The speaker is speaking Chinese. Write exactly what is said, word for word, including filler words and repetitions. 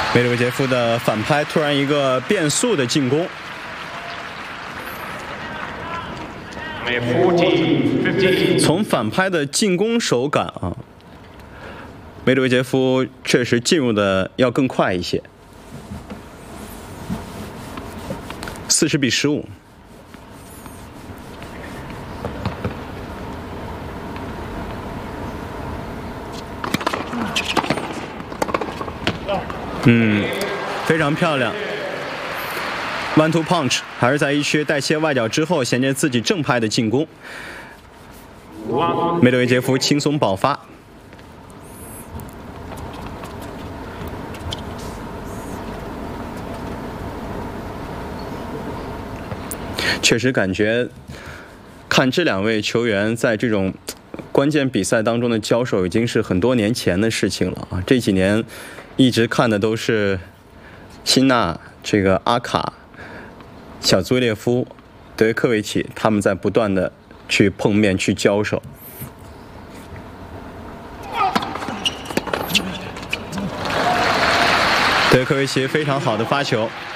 梅德韦杰夫的反拍突然一个变速的进攻。 从反拍的进攻手感啊，梅德韦杰夫确实进入的要更快一些。四十比十五。嗯，非常漂亮。 One two punch 还是在一区带切外脚之后衔接自己正拍的进攻，梅德韦杰夫轻松爆发。确实感觉看这两位球员在这种关键比赛当中的交手已经是很多年前的事情了啊！这几年一直看的都是辛纳、这个阿卡。 小兹维列夫、德约科维奇，他们在不断的去碰面、去交手。德约科维奇非常好的发球，